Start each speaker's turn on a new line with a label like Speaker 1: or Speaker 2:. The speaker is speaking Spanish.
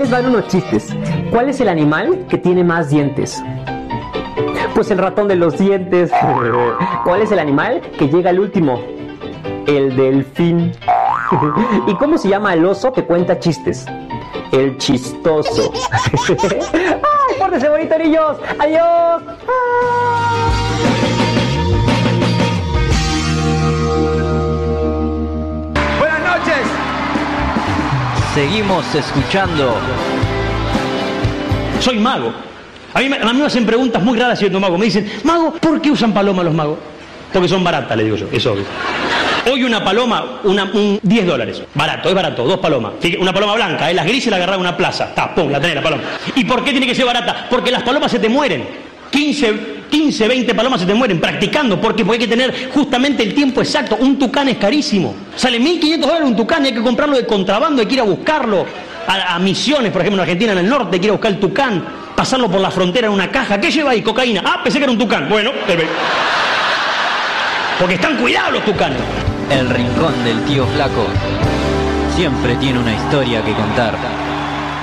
Speaker 1: les van unos chistes. ¿Cuál es el animal que tiene más dientes? Pues el ratón de los dientes. ¿Cuál es el animal que llega al último? El delfín. ¿Y cómo se llama el oso que cuenta chistes? El chistoso. ¡Ay, pórtense bonito, niños! ¡Adiós!
Speaker 2: Buenas noches.
Speaker 3: Seguimos escuchando.
Speaker 4: Soy mago. A mí me hacen preguntas muy raras siendo mago. Me dicen, mago, ¿por qué usan paloma los magos? Porque son baratas, le digo yo, es obvio. Hoy una paloma, $10. Barato, es barato, 2 palomas. Una paloma blanca, las grises la agarraba en una plaza. Pum, la tenés la paloma. ¿Y por qué tiene que ser barata? Porque las palomas se te mueren. 15, 20 palomas se te mueren practicando. ¿Por qué? Porque hay que tener justamente el tiempo exacto. Un tucán es carísimo. Sale $1.500 un tucán y hay que comprarlo de contrabando, hay que ir a buscarlo. A Misiones, por ejemplo, en Argentina, en el norte, hay que ir a buscar el tucán, pasarlo por la frontera en una caja. ¿Qué lleva ahí? Cocaína. Pensé que era un tucán. Bueno, porque están cuidados los tucanes.
Speaker 3: El rincón del tío Flaco siempre tiene una historia que contar.